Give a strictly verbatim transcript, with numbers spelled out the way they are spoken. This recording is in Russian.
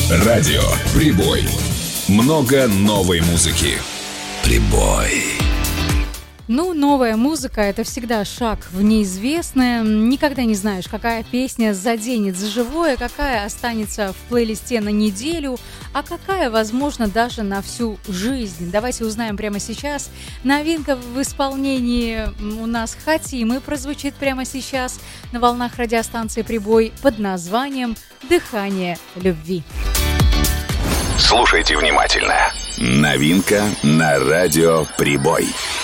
Радио «Прибой». Много новой музыки. «Прибой». Ну, новая музыка – это всегда шаг в неизвестное. Никогда не знаешь, какая песня заденет за живое, какая останется в плейлисте на неделю, а какая, возможно, даже на всю жизнь. Давайте узнаем прямо сейчас. Новинка в исполнении у нас «Хотим» и прозвучит прямо сейчас на волнах радиостанции «Прибой» под названием «Дыхание любви». Слушайте внимательно. Новинка на радио «Прибой».